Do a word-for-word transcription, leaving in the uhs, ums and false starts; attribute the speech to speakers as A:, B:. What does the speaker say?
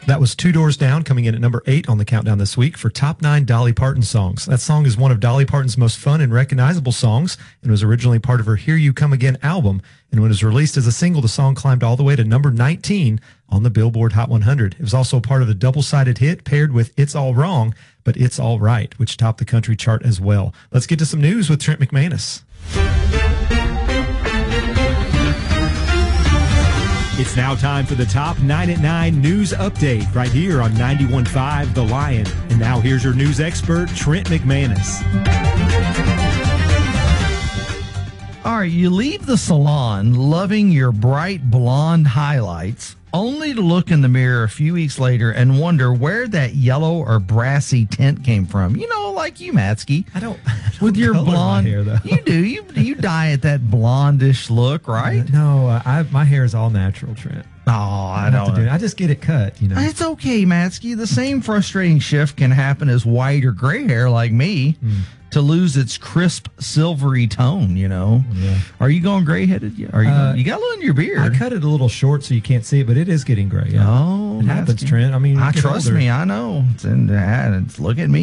A: That was Two Doors Down, coming in at number eight on the countdown this week for top nine Dolly Parton songs. That song is one of Dolly Parton's most fun and recognizable songs and was originally part of her Here You Come Again album. And when it was released as a single, the song climbed all the way to number nineteen on the Billboard Hot one hundred. It was also part of the double-sided hit paired with It's All Wrong, but It's All Right, which topped the country chart as well. Let's get to some news with Trent McManus.
B: It's now time for the Top nine at nine News Update right here on ninety-one point five The Lion. And now here's your news expert, Trent McManus.
C: All right, you leave the salon loving your bright blonde highlights, only to look in the mirror a few weeks later and wonder where that yellow or brassy tint came from. You know, like you, Matsky.
A: I don't, I don't
C: with your
A: color
C: blonde
A: my hair, though.
C: You do. You you dye it that blondish look, right?
A: No, uh, I, my hair is all natural, Trent.
C: Oh, I,
A: I
C: don't.
A: don't. Do it. I just get it cut, you know.
C: It's okay, Matsky. The same frustrating shift can happen as white or gray hair, like me, mm. to lose its crisp, silvery tone. You know.
A: Yeah.
C: Are you going gray headed? Are you? Uh, going, you got a little in your beard.
A: I cut it a little short so you can't see it, but it is getting gray. Yeah.
C: Oh,
A: it happens, Trent. I mean,
C: I trust
A: older.
C: me. I know. It's in. It's, look at me.